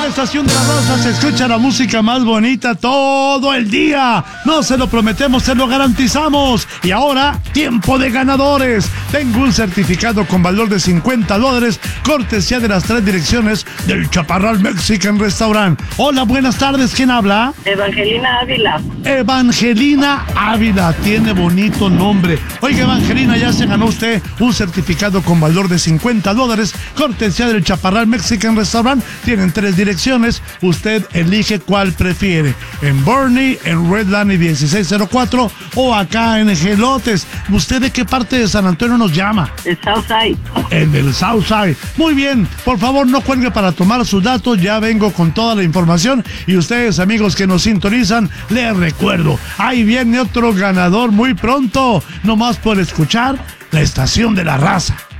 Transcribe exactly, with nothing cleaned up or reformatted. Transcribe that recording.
La estación de la raza se escucha la música más bonita todo el día. No se lo prometemos, se lo garantizamos. Y ahora, tiempo de ganadores. Tengo un certificado con valor de cincuenta dólares, cortesía de las tres direcciones del Chaparral Mexican Restaurant. Hola, buenas tardes. ¿Quién habla? Evangelina Ávila. Evangelina Ávila, tiene bonito nombre. Oiga, Evangelina, ya se ganó usted un certificado con valor de cincuenta dólares, cortesía del Chaparral Mexican Restaurant. Tienen tres direcciones. Usted elige cuál prefiere, en Bernie, en Redland y dieciséis cero cuatro, o acá en Gelotes. ¿Usted de qué parte de San Antonio nos llama? El Southside. En el Southside. Muy bien, por favor no cuelgue para tomar sus datos, ya vengo con toda la información. Y ustedes, amigos que nos sintonizan, les recuerdo, ahí viene otro ganador muy pronto, nomás por escuchar la estación de la raza.